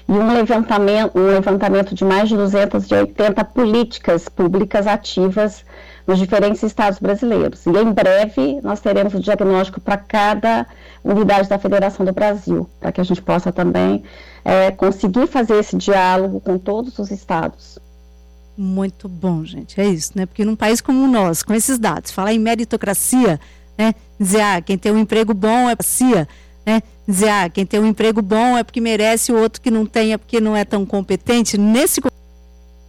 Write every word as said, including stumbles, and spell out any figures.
e um levantamento, um levantamento de mais de duzentas e oitenta políticas públicas ativas nos diferentes estados brasileiros. E em breve nós teremos o diagnóstico para cada unidade da Federação do Brasil, para que a gente possa também é, conseguir fazer esse diálogo com todos os estados. Muito bom, gente, é isso, né? Porque num país como o nosso, com esses dados, falar em meritocracia, né? Dizer, ah, quem tem um emprego bom é meritocracia, né? Dizer, ah, quem tem um emprego bom é porque merece, o outro que não tem é porque não é tão competente. Nesse